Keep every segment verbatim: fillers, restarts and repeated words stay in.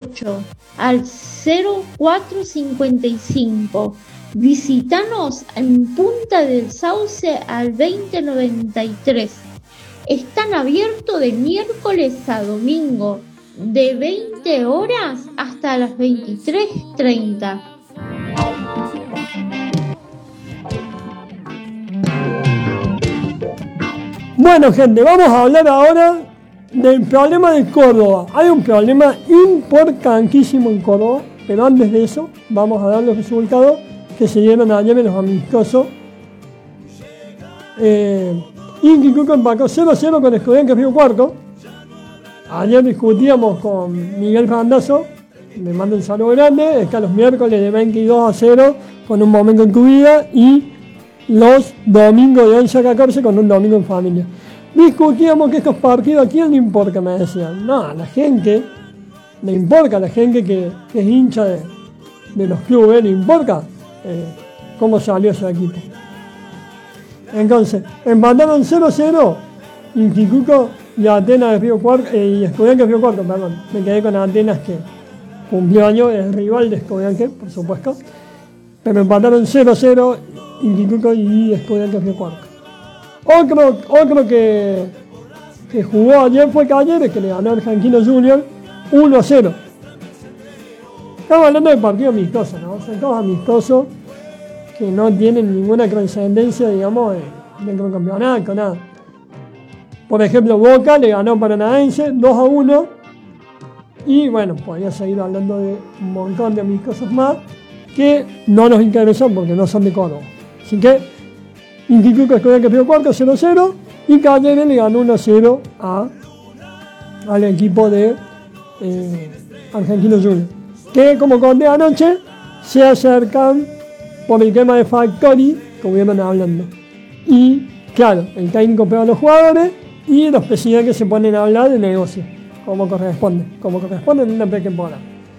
ocho al cero cuatro cincuenta y cinco. Visítanos en Punta del Sauce al veinte noventa y tres. Están abiertos de miércoles a domingo, de veinte horas hasta las veintitrés treinta. Bueno, gente, vamos a hablar ahora del problema de Córdoba. Hay un problema importantísimo en Córdoba, pero antes de eso vamos a dar los resultados que se dieron ayer en los amistosos. Eh, Inquicuco empató cero a cero con Estudiantes Río Cuarto. Ayer discutíamos con Miguel Randazzo, le mando un saludo grande, está los miércoles de veintidós a cero con un momento en tu vida y los domingos de once a catorce con un domingo en familia. Discutíamos que estos partidos, ¿a quién le importa? Me decían. No, a la gente, le importa a la gente que, que es hincha de, de los clubes, le importa eh, cómo salió ese equipo. Entonces, empataron cero a cero Inquicuco y Atenas de Río Cuarto, eh, y Estudiantes de Río Cuarto, perdón. Me quedé con Atenas que cumplió año, es rival de Estudiantes, por supuesto. Pero empataron cero a cero Inquicuco y Estudiantes de Río Cuarto. Otro, otro que, que jugó ayer fue Talleres, que le ganó al Argentino Junior uno a cero. Estamos hablando de partidos amistosos, ¿no? Son todos amistosos que no tienen ninguna trascendencia, digamos, dentro del campeonato, nada. Por ejemplo, Boca le ganó a Paranaense dos a uno. Y bueno, podría seguir hablando de un montón de amistosos más que no nos interesan porque no son de Córdoba. Así que Inquicuco Estudiantes Río Cuarto cero a cero y Talleres le ganó uno a cero a, al equipo de eh, Argentino Junior, que como conté anoche se acercan por el tema de Factory, como iban hablando. Y claro, el técnico pega a los jugadores y los presidentes se ponen a hablar de negocio, como corresponde, como corresponde en una pretemporada.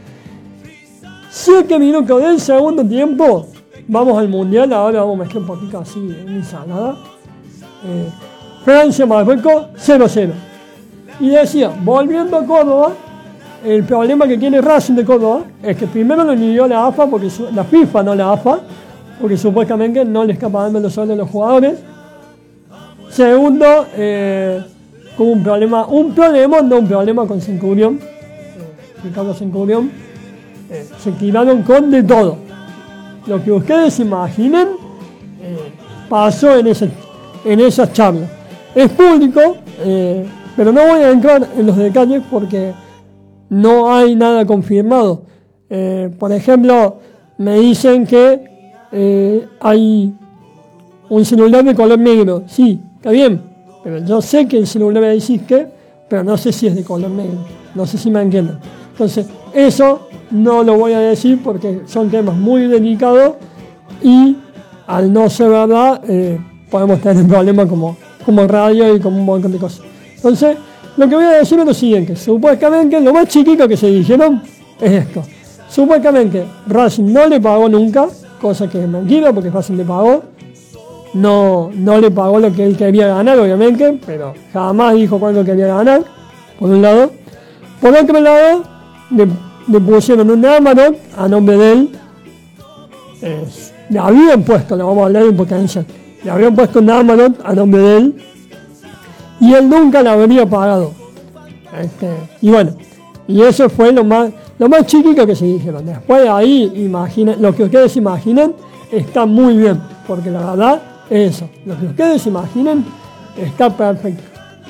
Siete minutos del segundo tiempo. Vamos al mundial, ahora vamos a mezclar un poquito así en ensalada. Eh, Francia, Marruecos, cero a cero. Y decía, volviendo a Córdoba, el problema que tiene Racing de Córdoba es que primero lo inhibió la A F A, porque su, la FIFA no la A F A, porque supuestamente no le escapa dando los sueldos a los jugadores. Segundo, eh, con un problema, un problema, no un problema con Centurión, eh, Ricardo Centurión, eh, se tiraron con de todo. Lo que ustedes imaginen eh, pasó en, ese, en esas charlas. Es público, eh, pero no voy a entrar en los detalles porque no hay nada confirmado. Eh, por ejemplo, me dicen que eh, hay un celular de color negro. Sí, está bien, pero yo sé que el celular existe, pero no sé si es de color negro. No sé si me entienden. Entonces, eso no lo voy a decir porque son temas muy delicados y al no ser verdad eh, podemos tener problemas como, como radio y como un montón de cosas. Entonces, lo que voy a decir es lo siguiente. Supuestamente, lo más chiquito que se dijeron es esto. Supuestamente, Racing no le pagó nunca, cosa que es mentira porque Racing le pagó. No, no le pagó lo que él quería ganar, obviamente, pero jamás dijo cuánto quería ganar, por un lado. Por otro lado, le, le pusieron un amarón a nombre de él. Eh, le habían puesto, le vamos a hablar de potencia, le habían puesto un amarón a nombre de él y él nunca le habría pagado. Este, y bueno, y eso fue lo más, lo más chiquito que se dijeron. Después de ahí, imaginen, lo que ustedes imaginen está muy bien, porque la verdad es eso. Lo que ustedes imaginen está perfecto.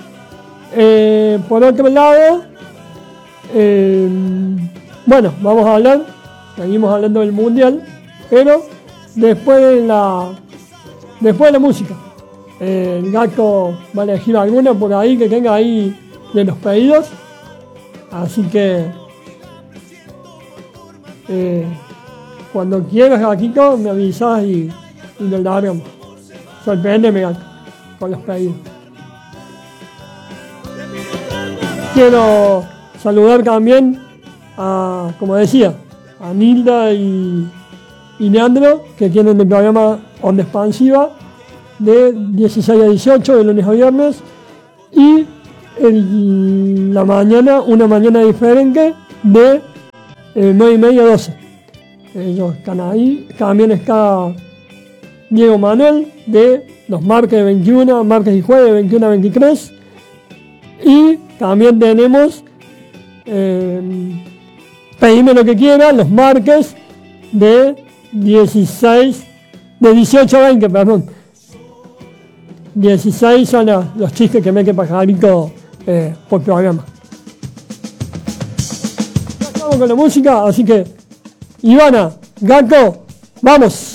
Eh, por otro lado, eh, bueno, vamos a hablar, seguimos hablando del mundial, pero después de la, después de la música. Eh, el gato va a elegir alguna por ahí que tenga ahí de los pedidos, así que eh, cuando quieras, gatito, me avisas y, y lo largamos. Sorpréndeme, gato, con los pedidos. Quiero saludar también a, como decía, a Nilda y, y Leandro, que tienen el programa Onda Expansiva de dieciséis a dieciocho, de lunes a viernes, y el, la mañana, una mañana diferente de eh, nueve y media, doce. Ellos están ahí. También está Diego Manuel de los martes de veintiuno, martes y jueves de veintiuno a veintitrés. Y también tenemos eh, Pedime lo que quieras, los martes de dieciséis, de dieciocho a veinte, perdón. dieciséis son los, los chistes que me que pajarito eh, por programa. Ya estamos con la música, así que Ivana, Gato, vamos.